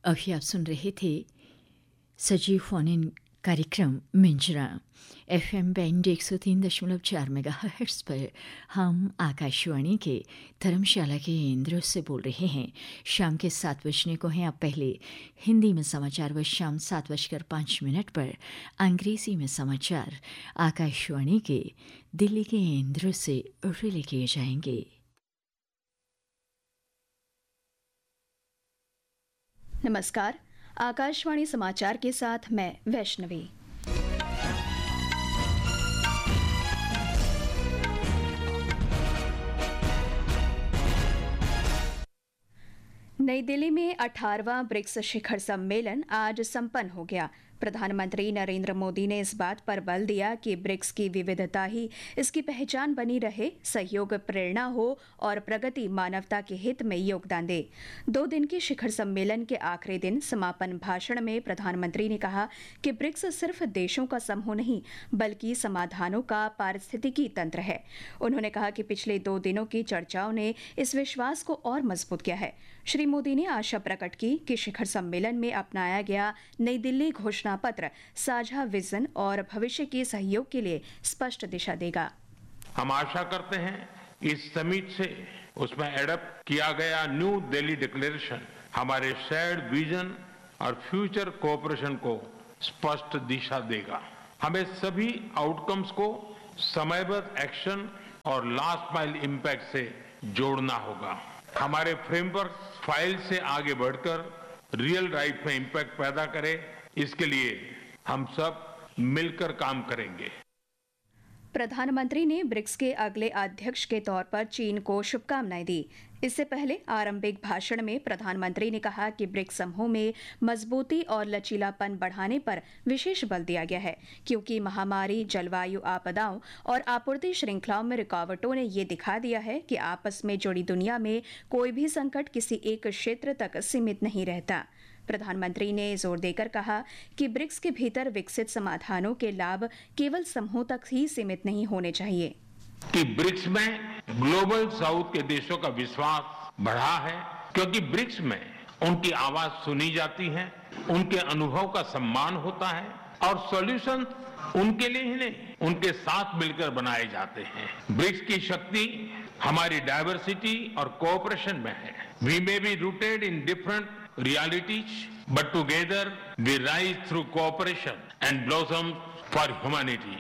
अभी आप सुन रहे थे सजीव फोन इन कार्यक्रम मिंजरा FM बैंड 103.4 मेगाहर्ट्ज़ पर हम आकाशवाणी के धर्मशाला के केंद्र से बोल रहे हैं। शाम के 7 बजने को हैं। अब पहले हिंदी में समाचार व शाम 7:05 पर अंग्रेजी में समाचार आकाशवाणी के दिल्ली के केंद्र से रिले किए जाएंगे। नमस्कार, आकाशवाणी समाचार के साथ मैं वैष्णवी। नई दिल्ली में 18वां ब्रिक्स शिखर सम्मेलन आज संपन्न हो गया। प्रधानमंत्री नरेंद्र मोदी ने इस बात पर बल दिया कि ब्रिक्स की विविधता ही इसकी पहचान बनी रहे, सहयोग प्रेरणा हो और प्रगति मानवता के हित में योगदान दे। 2 दिन के शिखर सम्मेलन के आखिरी दिन समापन भाषण में प्रधानमंत्री ने कहा कि ब्रिक्स सिर्फ देशों का समूह नहीं बल्कि समाधानों का पारिस्थितिकी तंत्र है। उन्होंने कहा कि पिछले 2 दिनों की चर्चाओं ने इस विश्वास को और मजबूत किया है। श्री मोदी ने आशा प्रकट की कि शिखर सम्मेलन में अपनाया गया नई दिल्ली घोषणा पत्र साझा विजन और भविष्य के सहयोग के लिए स्पष्ट दिशा देगा। हम आशा करते हैं इस समिट से उसमें एडप्ट किया गया न्यू दिल्ली डिक्लेरेशन हमारे शेयर्ड विजन और फ्यूचर कोऑपरेशन को स्पष्ट दिशा देगा। हमें सभी आउटकम्स को समयबद्ध एक्शन और लास्ट माइल इम्पैक्ट से जोड़ना होगा। हमारे फ्रेमवर्क फाइल से आगे बढ़कर रियल लाइफ में इम्पैक्ट पैदा करे, इसके लिए हम सब मिलकर काम करेंगे। प्रधानमंत्री ने ब्रिक्स के अगले अध्यक्ष के तौर पर चीन को शुभकामनाएं दी। इससे पहले आरंभिक भाषण में प्रधानमंत्री ने कहा कि ब्रिक्स समूह में मजबूती और लचीलापन बढ़ाने पर विशेष बल दिया गया है, क्योंकि महामारी, जलवायु आपदाओं और आपूर्ति श्रृंखलाओं में रुकावटों ने ये दिखा दिया है कि आपस में जुड़ी दुनिया में कोई भी संकट किसी एक क्षेत्र तक सीमित नहीं रहता। प्रधानमंत्री ने जोर देकर कहा कि ब्रिक्स के भीतर विकसित समाधानों के लाभ केवल समूह तक ही सीमित नहीं होने चाहिए। कि ब्रिक्स में ग्लोबल साउथ के देशों का विश्वास बढ़ा है, क्योंकि ब्रिक्स में उनकी आवाज सुनी जाती है, उनके अनुभव का सम्मान होता है और सॉल्यूशन उनके लिए ही नहीं, उनके साथ मिलकर बनाए जाते हैं। ब्रिक्स की शक्ति हमारी डायवर्सिटी और कोऑपरेशन में है। We may be rooted in different realities, but together we rise through cooperation and blossom for humanity.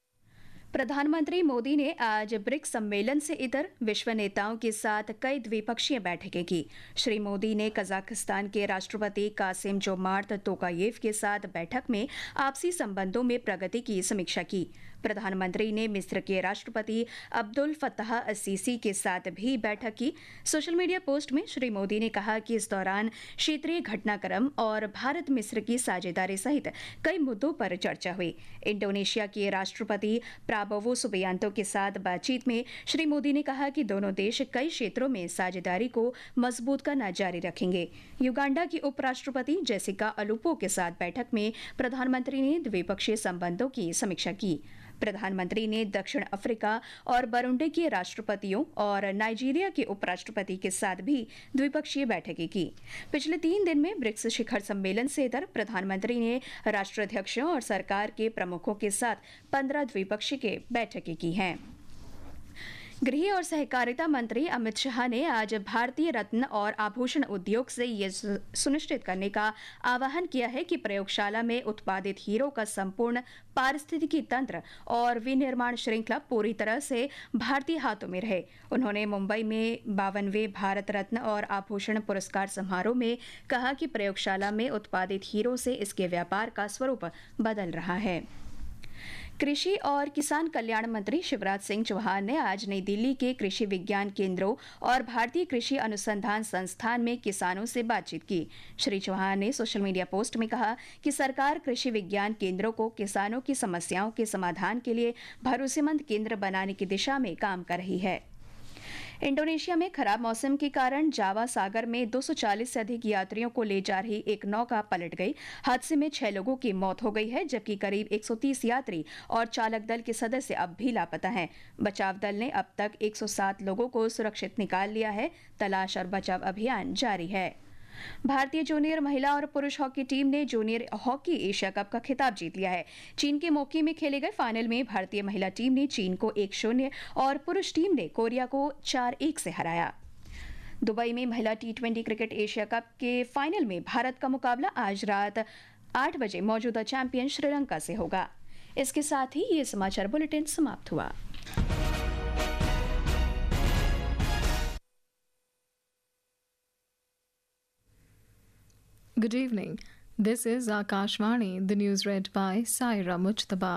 प्रधानमंत्री मोदी ने आज ब्रिक्स सम्मेलन से इतर विश्व नेताओं के साथ कई द्विपक्षीय बैठकें की। श्री मोदी ने कजाकिस्तान के राष्ट्रपति कासिम जोमार्त तोकायेव के साथ बैठक में आपसी संबंधों में प्रगति की समीक्षा की। प्रधानमंत्री ने मिस्र के राष्ट्रपति अब्दुल फत्ताह असीसी के साथ भी बैठक की। सोशल मीडिया पोस्ट में श्री मोदी ने कहा कि इस दौरान क्षेत्रीय घटनाक्रम और भारत मिस्र की साझेदारी सहित कई मुद्दों पर चर्चा हुई। इंडोनेशिया के राष्ट्रपति प्राबोवो सुबियांतो के साथ बातचीत में श्री मोदी ने कहा कि दोनों देश कई क्षेत्रों में साझेदारी को मजबूत करना जारी रखेंगे। युगांडा की उपराष्ट्रपति जेसिका अलुपो के साथ बैठक में प्रधानमंत्री ने द्विपक्षीय संबंधों की समीक्षा की। प्रधानमंत्री ने दक्षिण अफ्रीका और बुरुंडी के राष्ट्रपतियों और नाइजीरिया के उपराष्ट्रपति के साथ भी द्विपक्षीय बैठकें की। पिछले 3 दिन में ब्रिक्स शिखर सम्मेलन से इधर प्रधानमंत्री ने राष्ट्राध्यक्षों और सरकार के प्रमुखों के साथ 15 द्विपक्षीय बैठकें की हैं। गृह और सहकारिता मंत्री अमित शाह ने आज भारतीय रत्न और आभूषण उद्योग से ये सुनिश्चित करने का आह्वान किया है कि प्रयोगशाला में उत्पादित हीरों का संपूर्ण पारिस्थितिकी तंत्र और विनिर्माण श्रृंखला पूरी तरह से भारतीय हाथों में रहे। उन्होंने मुंबई में 52वें भारत रत्न और आभूषण पुरस्कार समारोह में कहा कि प्रयोगशाला में उत्पादित हीरों से इसके व्यापार का स्वरूप बदल रहा है। कृषि और किसान कल्याण मंत्री शिवराज सिंह चौहान ने आज नई दिल्ली के कृषि विज्ञान केंद्रों और भारतीय कृषि अनुसंधान संस्थान में किसानों से बातचीत की। श्री चौहान ने सोशल मीडिया पोस्ट में कहा कि सरकार कृषि विज्ञान केंद्रों को किसानों की समस्याओं के समाधान के लिए भरोसेमंद केंद्र बनाने की दिशा में काम कर रही है। इंडोनेशिया में खराब मौसम के कारण जावा सागर में 240 से अधिक यात्रियों को ले जा रही एक नौका पलट गई। हादसे में 6 लोगों की मौत हो गई है, जबकि करीब 130 यात्री और चालक दल के सदस्य अब भी लापता हैं। बचाव दल ने अब तक 107 लोगों को सुरक्षित निकाल लिया है। तलाश और बचाव अभियान जारी है। भारतीय जूनियर महिला और पुरुष हॉकी टीम ने जूनियर हॉकी एशिया कप का खिताब जीत लिया है। चीन के मोकी में खेले गए फाइनल में भारतीय महिला टीम ने चीन को 1-0 और पुरुष टीम ने कोरिया को 4-1 से हराया। दुबई में महिला T20 क्रिकेट एशिया कप के फाइनल में भारत का मुकाबला आज रात 8 बजे मौजूदा चैंपियन श्रीलंका से होगा। इसके साथ ही ये समाचार बुलेटिन समाप्त हुआ। Good evening. This is Akashvani, the news read by Saira Mujtaba.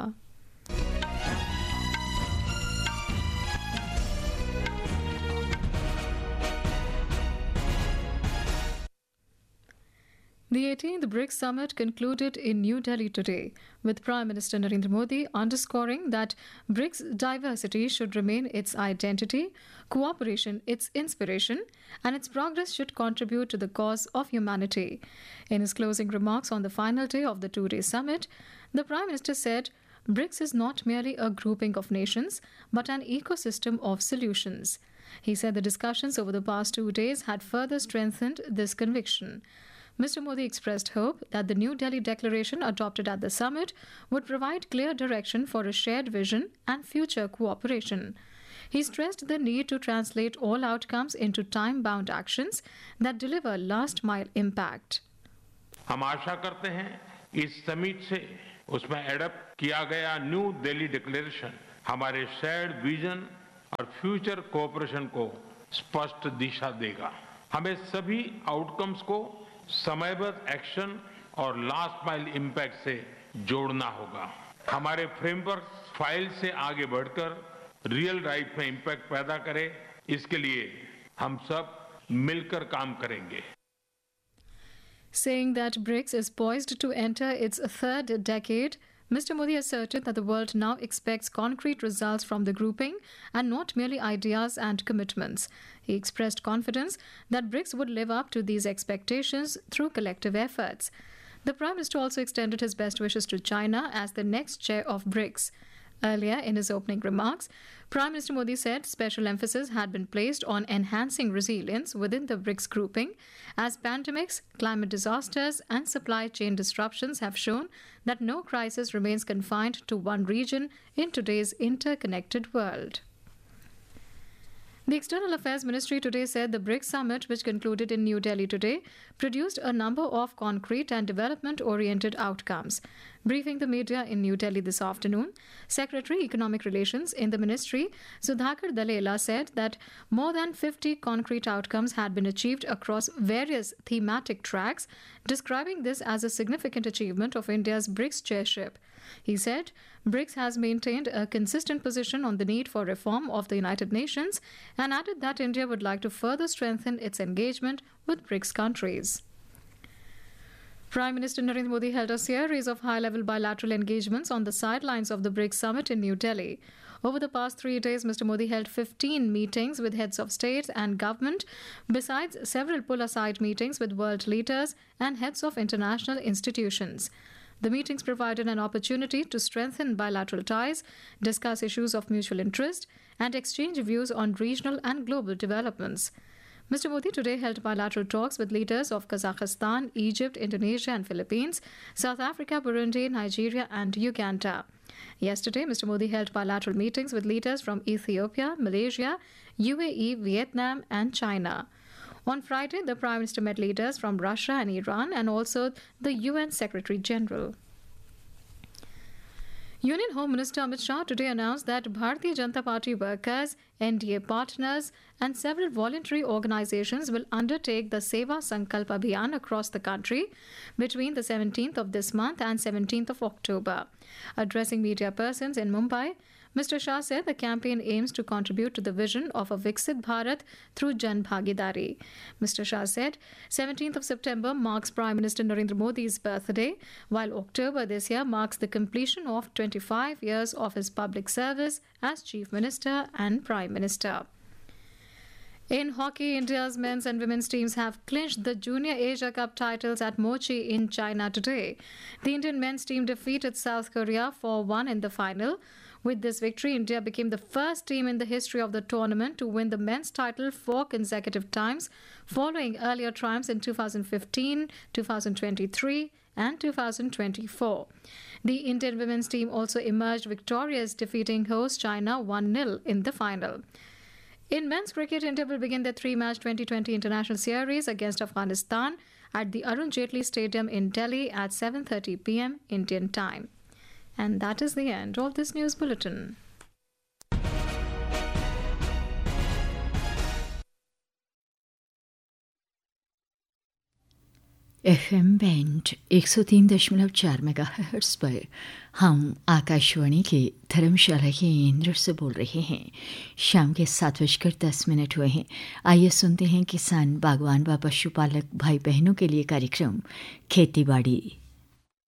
The 18th BRICS Summit concluded in New Delhi today, with Prime Minister Narendra Modi underscoring that BRICS diversity should remain its identity, cooperation its inspiration, and its progress should contribute to the cause of humanity. In his closing remarks on the final day of the two-day summit, the Prime Minister said, BRICS is not merely a grouping of nations, but an ecosystem of solutions. He said the discussions over the past 2 days had further strengthened this conviction. Mr. Modi expressed hope that the New Delhi declaration adopted at the summit would provide clear direction for a shared vision and future cooperation. He stressed the need to translate all outcomes into time-bound actions that deliver last-mile impact. हम आशा करते हैं इस summit से उसमें adapt किया गया new Delhi declaration हमारे shared vision और फ्यूचर कोऑपरेशन को स्पष्ट दिशा देगा। हमें सभी आउटकम्स को समयबद्ध एक्शन और लास्ट माइल इम्पैक्ट से जोड़ना होगा। हमारे फ्रेमवर्क फाइल से आगे बढ़कर रियल लाइफ में इम्पैक्ट पैदा करे, इसके लिए हम सब मिलकर काम करेंगे। Saying that BRICS is poised to enter its third decade, Mr. Modi asserted that the world now expects concrete results from the grouping and not merely ideas and commitments. He expressed confidence that BRICS would live up to these expectations through collective efforts. The Prime Minister also extended his best wishes to China as the next chair of BRICS. Earlier, in his opening remarks, Prime Minister Modi said special emphasis had been placed on enhancing resilience within the BRICS grouping, as pandemics, climate disasters, and supply chain disruptions have shown that no crisis remains confined to one region in today's interconnected world. The External Affairs Ministry today said the BRICS summit, which concluded in New Delhi today, produced a number of concrete and development-oriented outcomes. Briefing the media in New Delhi this afternoon, Secretary Economic Relations in the ministry, Sudhakar Dalela, said that more than 50 concrete outcomes had been achieved across various thematic tracks, describing this as a significant achievement of India's BRICS chairship. He said BRICS has maintained a consistent position on the need for reform of the United Nations and added that India would like to further strengthen its engagement with BRICS countries. Prime Minister Narendra Modi held a series of high-level bilateral engagements on the sidelines of the BRICS summit in New Delhi. Over the past 3 days, Mr. Modi held 15 meetings with heads of state and government, besides several pull-aside meetings with world leaders and heads of international institutions. The meetings provided an opportunity to strengthen bilateral ties, discuss issues of mutual interest, and exchange views on regional and global developments. Mr. Modi today held bilateral talks with leaders of Kazakhstan, Egypt, Indonesia and Philippines, South Africa, Burundi, Nigeria and Uganda. Yesterday, Mr. Modi held bilateral meetings with leaders from Ethiopia, Malaysia, UAE, Vietnam and China. On Friday, the Prime Minister met leaders from Russia and Iran and also the UN Secretary General. Union Home Minister Amit Shah today announced that Bharatiya Janata Party workers, NDA partners and several voluntary organizations will undertake the Seva Sankalp Abhiyan across the country between the 17th of this month and 17th of October. Addressing media persons in Mumbai, Mr. Shah said the campaign aims to contribute to the vision of a Viksit Bharat through Jan Bhagidari. Mr. Shah said 17th of September marks Prime Minister Narendra Modi's birthday, while October this year marks the completion of 25 years of his public service as Chief Minister and Prime Minister. In hockey, India's men's and women's teams have clinched the Junior Asia Cup titles at Mochi in China today. The Indian men's team defeated South Korea 4-1 in the final, With this victory, India became the first team in the history of the tournament to win the men's title 4 consecutive times, following earlier triumphs in 2015, 2023 and 2024. The Indian women's team also emerged victorious, defeating host China 1-0 in the final. In men's cricket, India will begin their 3-match 2020 international series against Afghanistan at the Arun Jaitley Stadium in Delhi at 7:30 p.m. Indian time. And that is the end of this news bulletin. FM band 103.4 megahertz पर हम आकाशवाणी के धर्मशाला केंद्र से बोल रहे हैं। शाम के 7:10 हुए हैं। आइए सुनते हैं किसान, बागवान व पशुपालक भाई बहनों के लिए कार्यक्रम खेती बाड़ी।